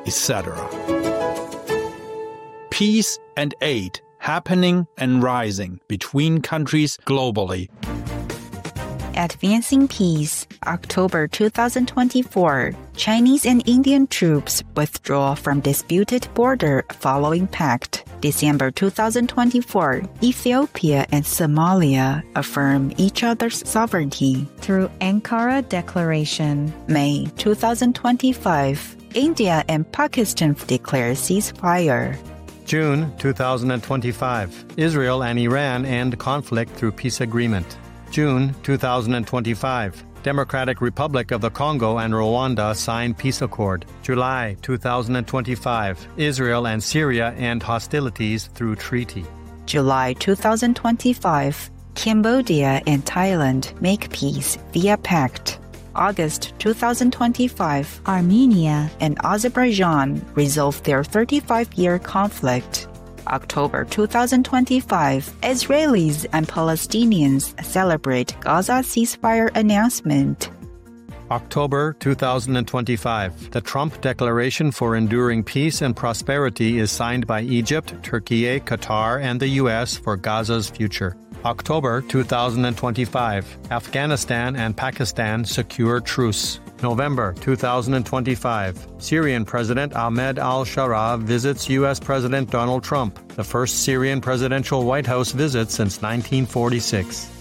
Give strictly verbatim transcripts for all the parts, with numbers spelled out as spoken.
et cetera. Peace and aid happening and rising between countries globally. Advancing Peace, October twenty twenty-four. Chinese and Indian troops withdraw from disputed border following pact. December twenty twenty-four. Ethiopia and Somalia affirm each other's sovereignty through Ankara Declaration. May twenty twenty-five. India and Pakistan declare ceasefire. June twenty twenty-five. Israel and Iran end conflict through peace agreement. June twenty twenty-five. Democratic Republic of the Congo and Rwanda sign peace accord. July twenty twenty-five. Israel and Syria end hostilities through treaty. July twenty twenty-five. Cambodia and Thailand make peace via pact. August twenty twenty-five. Armenia and Azerbaijan resolve their thirty-five-year conflict. October twenty twenty-five, Israelis and Palestinians celebrate Gaza ceasefire announcement. October twenty twenty-five, the Trump Declaration for Enduring Peace and Prosperity is signed by Egypt, Turkey, Qatar, and the U S for Gaza's future. October twenty twenty-five, Afghanistan and Pakistan secure truce. November twenty twenty-five, Syrian President Ahmed al-Shara visits U S President Donald Trump, the first Syrian presidential White House visit since nineteen forty-six.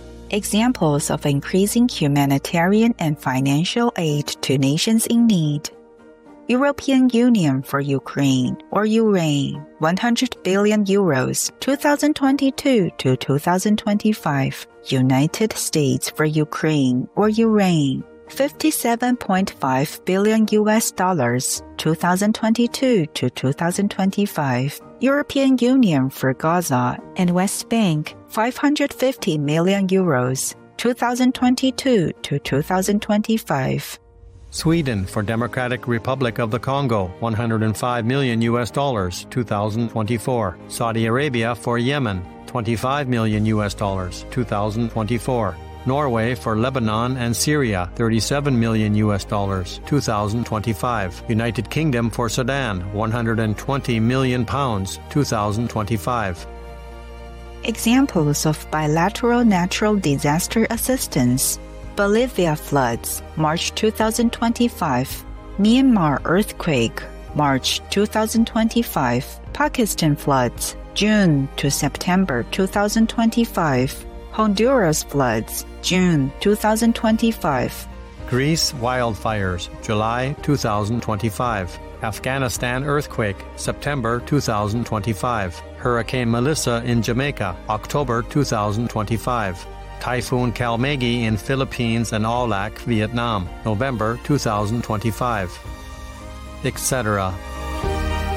Examples of increasing humanitarian and financial aid to nations in need. European Union for Ukraine, or Ukraine, one hundred billion euros, twenty twenty-two to twenty twenty-five. United States for Ukraine, or Ukraine, fifty-seven point five billion U S dollars, twenty twenty-two to twenty twenty-five. European Union for Gaza and West Bank, five hundred fifty million euros, twenty twenty-two to twenty twenty-five. Sweden for Democratic Republic of the Congo, one hundred five million U S dollars, twenty twenty-four. Saudi Arabia for Yemen, twenty-five million U S dollars, twenty twenty-four. Norway for Lebanon and Syria, thirty-seven million U S dollars, twenty twenty-five. United Kingdom for Sudan, one hundred twenty million pounds, twenty twenty-five. Examples of bilateral natural disaster assistance. Bolivia floods, March twenty twenty-five. Myanmar earthquake, March twenty twenty-five. Pakistan floods, June to September twenty twenty-five. Honduras floods, June twenty twenty-five. Greece wildfires, July twenty twenty-five. Afghanistan earthquake, September twenty twenty-five. Hurricane Melissa in Jamaica, October twenty twenty-five. Typhoon Kalmegi in Philippines and Aulac, Vietnam, November twenty twenty-five, et cetera.